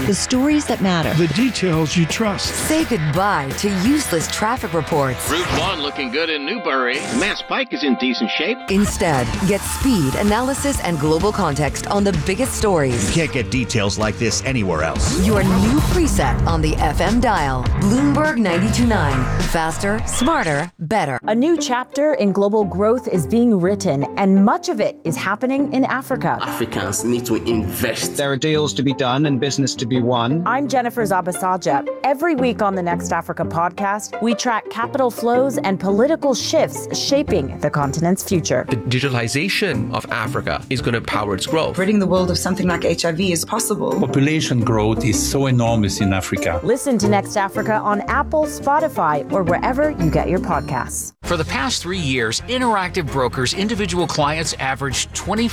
The stories that matter. The details you trust. Say goodbye to useless traffic reports. Route 1 looking good in Newbury. Mass Pike is in decent shape. Instead, get speed, analysis, and global context on the biggest stories. You can't get details like this anywhere else. Your new preset on the FM dial. Bloomberg 92.9. Faster, smarter, better. A new chapter in global growth is being written, and much of it is happening in Africa. Africans need to invest. There are deals to be done and business to be won. I'm Jennifer Zabasaja. Every week on the Next Africa podcast, we track capital flows and political shifts shaping the continent's future. The digitalization of Africa is going to power its growth. Ridding the world of something like HIV is possible. Population growth is so enormous in Africa. Listen to Next Africa on Apple, Spotify, or wherever you get your podcasts. For the past 3 years, Interactive Brokers individual clients averaged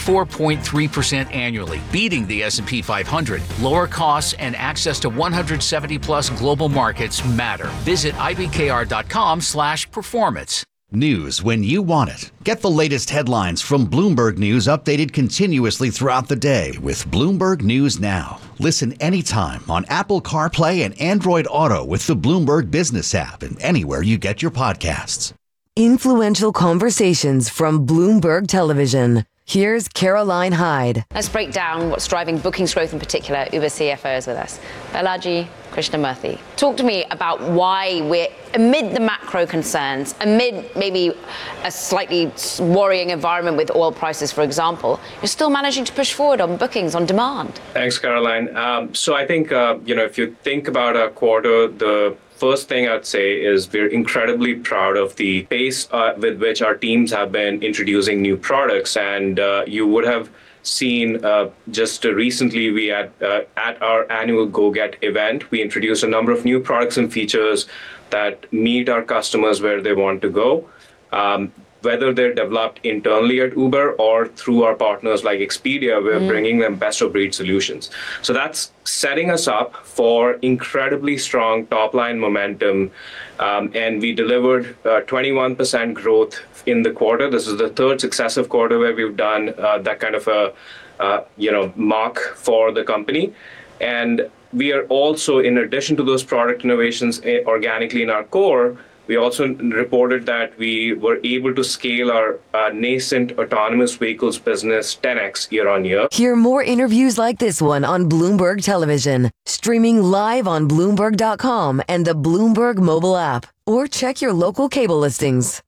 24.3% annually, beating the S&P 500. Lower costs and access to 170-plus global markets matter. Visit ibkr.com/performance. News when you want it. Get the latest headlines from Bloomberg News updated continuously throughout the day with Bloomberg News Now. Listen anytime on Apple CarPlay and Android Auto with the Bloomberg Business app and anywhere you get your podcasts. Influential conversations from Bloomberg Television. Here's Caroline Hyde. Let's break down what's driving bookings growth in particular. Uber CFO is with us. Balaji Krishnamurthy. Talk to me about why we're, amid the macro concerns, amid maybe a slightly worrying environment with oil prices, for example, you're still managing to push forward on bookings, on demand. Thanks, Caroline. So I think, if you think about our quarter, the first thing I'd say is we're incredibly proud of the pace with which our teams have been introducing new products. And you would have seen just recently we at our annual GoGet event, we introduced a number of new products and features that meet our customers where they want to go. Whether they're developed internally at Uber or through our partners like Expedia, we're bringing them best-of-breed solutions. So that's setting us up for incredibly strong top-line momentum. And we delivered 21% growth in the quarter. This is the third successive quarter where we've done that kind of a mark for the company. And we are also, in addition to those product innovations organically in our core, we also reported that we were able to scale our nascent autonomous vehicles business 10x year on year. Hear more interviews like this one on Bloomberg Television, streaming live on Bloomberg.com and the Bloomberg mobile app, or check your local cable listings.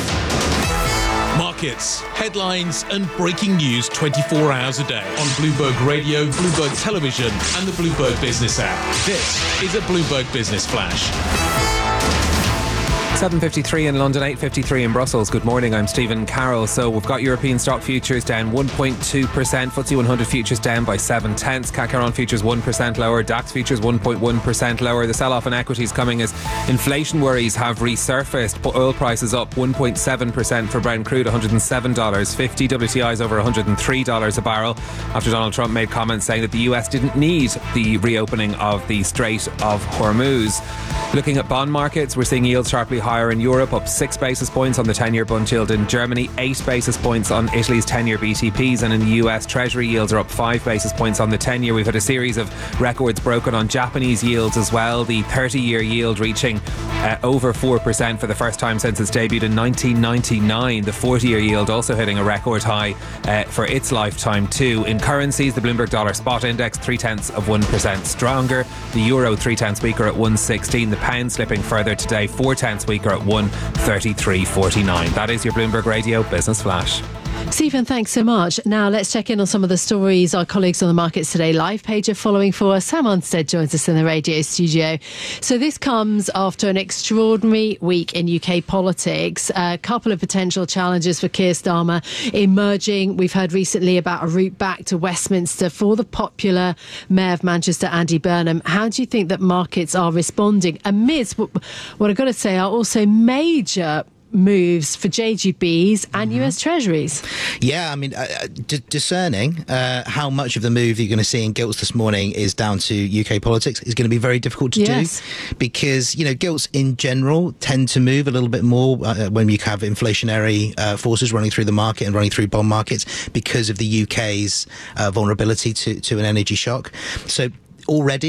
Markets, headlines and breaking news 24 hours a day on Bloomberg Radio, Bloomberg Television and the Bloomberg Business app. This is a Bloomberg Business Flash. 7:53 in London, 8:53 in Brussels. Good morning, I'm Stephen Carroll. So we've got European stock futures down 1.2%, FTSE 100 futures down by 0.7, CAC 40 futures 1% lower, DAX futures 1.1% lower. The sell-off in equities coming as inflation worries have resurfaced. Oil prices up 1.7% for Brent crude, $107.50. WTI is over $103 a barrel after Donald Trump made comments saying that the US didn't need the reopening of the Strait of Hormuz. Looking at bond markets, we're seeing yields sharply higher in Europe, up 6 basis points on the 10-year bund yield in Germany, 8 basis points on Italy's 10-year BTPs, and in the US, Treasury yields are up 5 basis points on the 10-year. We've had a series of records broken on Japanese yields as well, the 30-year yield reaching over 4% for the first time since its debut in 1999. The 40-year yield also hitting a record high for its lifetime too. In currencies, the Bloomberg Dollar Spot Index 0.3% stronger, the Euro 0.3 weaker at 1.16, the pound slipping further today 0.4 weaker at 1.3349. That is your Bloomberg Radio Business Flash. Stephen, thanks so much. Now let's check in on some of the stories our colleagues on the Markets Today live page are following for us. Sam Unstead joins us in the radio studio. So this comes after an extraordinary week in UK politics. A couple of potential challenges for Keir Starmer emerging. We've heard recently about a route back to Westminster for the popular Mayor of Manchester, Andy Burnham. How do you think that markets are responding amidst what I've got to say are also major moves for JGBs and US Treasuries? Yeah, I mean, discerning how much of the move you're going to see in gilts this morning is down to UK politics is going to be very difficult to do, because, gilts in general tend to move a little bit more when you have inflationary forces running through the market and running through bond markets because of the UK's vulnerability to an energy shock. So already